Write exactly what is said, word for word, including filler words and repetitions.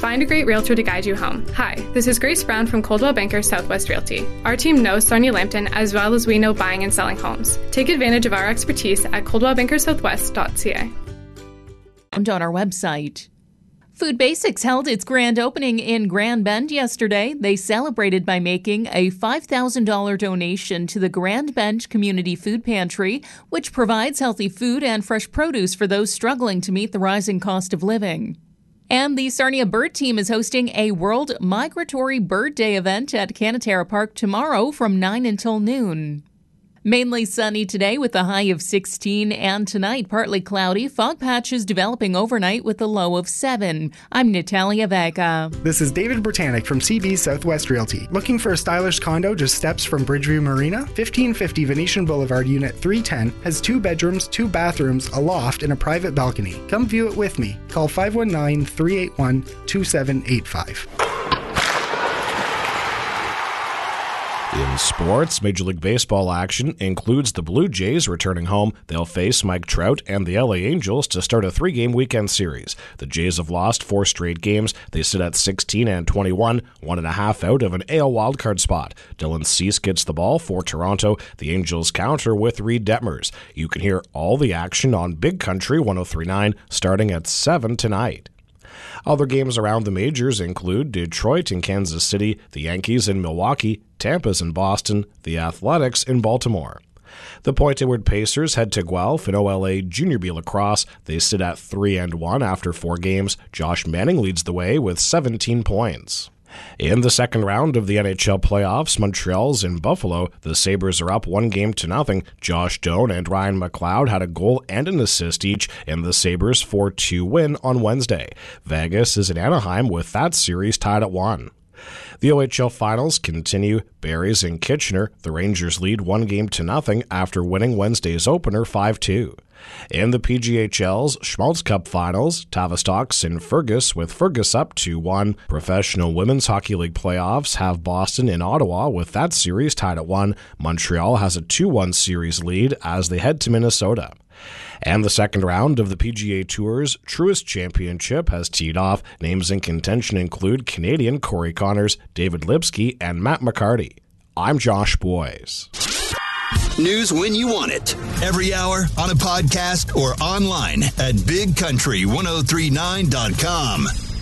Find a great realtor to guide you home. Hi, this is Grace Brown from Coldwell Banker Southwest Realty. Our team knows Sarnia Lambton as well as we know buying and selling homes. Take advantage of our expertise at coldwell banker southwest dot c a. And on our website. Food Basics held its grand opening in Grand Bend yesterday. They celebrated by making a five thousand dollars donation to the Grand Bend Community Food Pantry, which provides healthy food and fresh produce for those struggling to meet the rising cost of living. And the Sarnia Bird Team is hosting a World Migratory Bird Day event at Canatera Park tomorrow from nine until noon. Mainly sunny today with a high of sixteen, and tonight partly cloudy. Fog patches developing overnight with a low of seven. I'm Natalia Vega. This is David Britannic from C B Southwest Realty. Looking for a stylish condo just steps from Bridgeview Marina? fifteen fifty Venetian Boulevard, Unit three ten has two bedrooms, two bathrooms, a loft, and a private balcony. Come view it with me. Call five one nine, three eight one, two seven eight five. In sports, Major League Baseball action includes the Blue Jays returning home. They'll face Mike Trout and the L A Angels to start a three-game weekend series. The Jays have lost four straight games. They sit at sixteen and twenty-one, one and a half out of an A L wildcard spot. Dylan Cease gets the ball for Toronto. The Angels counter with Reed Detmers. You can hear all the action on Big Country one oh three point nine starting at seven tonight. Other games around the majors include Detroit and Kansas City, the Yankees in Milwaukee, Tampa's in Boston, the Athletics in Baltimore. The Point Edward Pacers head to Guelph in O L A Junior B lacrosse. They sit at three and one after four games. Josh Manning leads the way with seventeen points. In the second round of the N H L playoffs, Montreal's in Buffalo. The Sabres are up one game to nothing. Josh Doan and Ryan McLeod had a goal and an assist each in the Sabres' four two win on Wednesday. Vegas is in Anaheim with that series tied at one. The O H L finals continue. Barrie's in Kitchener. The Rangers lead one game to nothing after winning Wednesday's opener five two. In the P G H L's Schmaltz Cup Finals, Tavistock's in Fergus with Fergus up two one. Professional Women's Hockey League playoffs have Boston in Ottawa with that series tied at one. Montreal has a two one series lead as they head to Minnesota. And the second round of the P G A Tour's Truist Championship has teed off. Names in contention include Canadian Corey Connors, David Lipsky, and Matt McCarty. I'm Josh Boyes. News when you want it. Every hour on a podcast or online at big country ten thirty-nine dot com.